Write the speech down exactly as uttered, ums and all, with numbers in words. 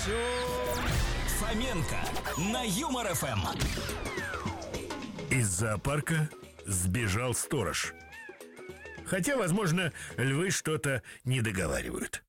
Шоу Фоменко на Юмор эф эм. Из зоопарка сбежал сторож. Хотя, возможно, львы что-то не договаривают.